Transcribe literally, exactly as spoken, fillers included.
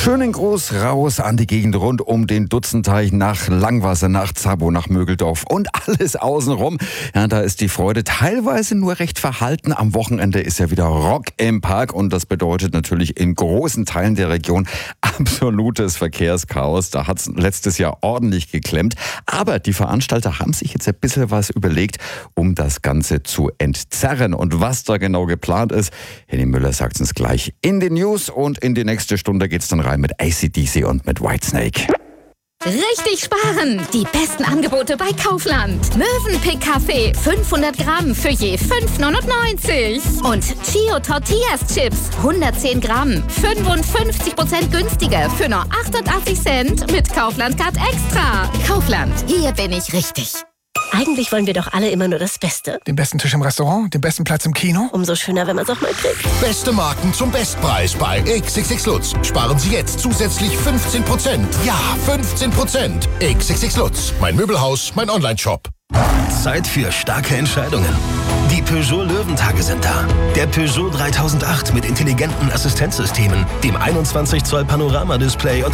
Schönen Gruß raus an die Gegend rund um den Dutzenteich, nach Langwasser, nach Zabo, nach Mögeldorf und alles außenrum. Ja, da ist die Freude teilweise nur recht verhalten. Am Wochenende ist ja wieder Rock im Park und das bedeutet natürlich in großen Teilen der Region absolutes Verkehrschaos. Da hat es letztes Jahr ordentlich geklemmt. Aber die Veranstalter haben sich jetzt ein bisschen was überlegt, um das Ganze zu entzerren. Und was da genau geplant ist, Henny Müller sagt uns gleich in den News. Und in die nächste Stunde geht's dann rein mit A C D C und mit Whitesnake. Richtig sparen! Die besten Angebote bei Kaufland. Mövenpick Kaffee fünfhundert Gramm für je fünf neunundneunzig. Und Chio Tortillas Chips hundertzehn Gramm, fünfundfünfzig Prozent günstiger für nur achtundachtzig Cent mit Kaufland Card Extra. Kaufland, hier bin ich richtig. Eigentlich wollen wir doch alle immer nur das Beste. Den besten Tisch im Restaurant, den besten Platz im Kino. Umso schöner, wenn man es auch mal kriegt. Beste Marken zum Bestpreis bei X X X Lutz. Sparen Sie jetzt zusätzlich fünfzehn Prozent. Ja, fünfzehn Prozent. X X X Lutz. Mein Möbelhaus, mein Online-Shop. Zeit für starke Entscheidungen. Die Peugeot Löwentage sind da. Der Peugeot dreitausendacht mit intelligenten Assistenzsystemen, dem einundzwanzig Zoll Panoramadisplay und